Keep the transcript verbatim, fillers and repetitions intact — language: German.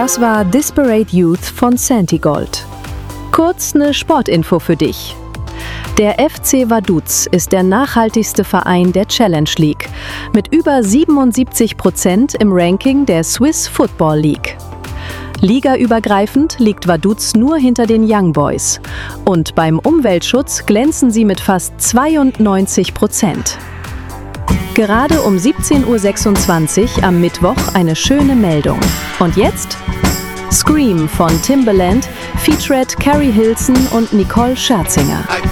Das war Disparate Youth von Santigold. Kurz eine Sportinfo für dich. Der F C Vaduz ist der nachhaltigste Verein der Challenge League mit über siebenundsiebzig Prozent im Ranking der Swiss Football League. Ligaübergreifend liegt Vaduz nur hinter den Young Boys und beim Umweltschutz glänzen sie mit fast zweiundneunzig Prozent. Gerade um siebzehn Uhr sechsundzwanzig am Mittwoch eine schöne Meldung. Und jetzt? Scream von Timbaland featured Carrie Hilson und Nicole Scherzinger.